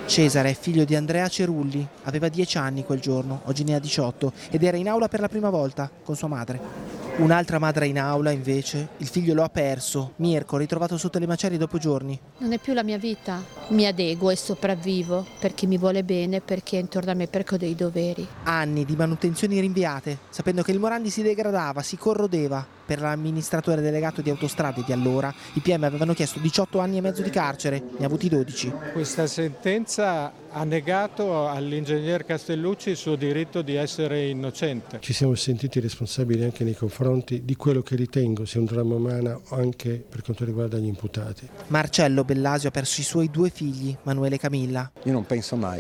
Cesare è figlio di Andrea Cerulli, aveva 10 anni quel giorno, oggi ne ha 18, ed era in aula per la prima volta con sua madre. Un'altra madre in aula, invece, il figlio lo ha perso, Mirko, ritrovato sotto le macerie dopo giorni. Non è più la mia vita. Mi adeguo e sopravvivo per chi mi vuole bene, perché è intorno a me, perché ho dei doveri. Anni di manutenzioni rinviate, sapendo che il Morandi si degradava, si corrodeva. Per l'amministratore delegato di autostrade di allora, i PM avevano chiesto 18 anni e mezzo di carcere, ne ha avuti 12. Questa sentenza ha negato all'ingegner Castellucci il suo diritto di essere innocente. Ci siamo sentiti responsabili anche nei confronti di quello che ritengo sia un dramma umano anche per quanto riguarda gli imputati. Marcello Bellasio ha perso i suoi 2 figli, Manuele e Camilla. Io non penso mai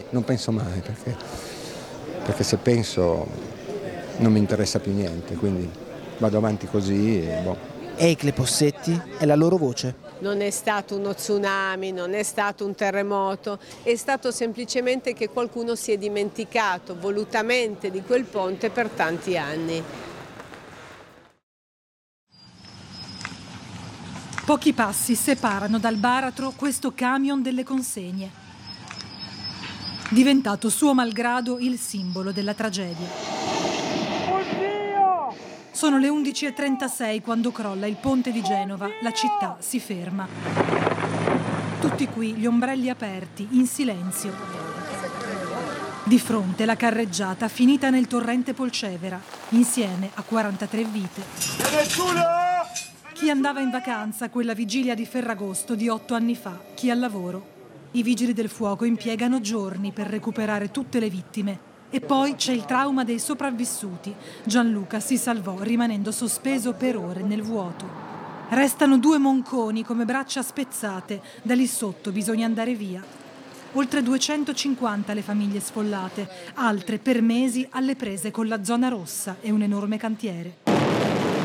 perché se penso non mi interessa più niente, quindi vado avanti così e boh. Ecle Possetti è la loro voce. Non è stato uno tsunami, non è stato un terremoto, è stato semplicemente che qualcuno si è dimenticato volutamente di quel ponte per tanti anni. Pochi passi separano dal baratro questo camion delle consegne, diventato suo malgrado il simbolo della tragedia. Sono le 11:36 quando crolla il ponte di Genova, la città si ferma. Tutti qui, gli ombrelli aperti, in silenzio. Di fronte la carreggiata finita nel torrente Polcevera, insieme a 43 vite. Chi andava in vacanza quella vigilia di Ferragosto di 8 anni fa, chi al lavoro. I vigili del fuoco impiegano giorni per recuperare tutte le vittime. E poi c'è il trauma dei sopravvissuti. Gianluca si salvò rimanendo sospeso per ore nel vuoto. Restano 2 monconi come braccia spezzate. Da lì sotto bisogna andare via. Oltre 250 le famiglie sfollate, altre per mesi alle prese con la zona rossa e un enorme cantiere.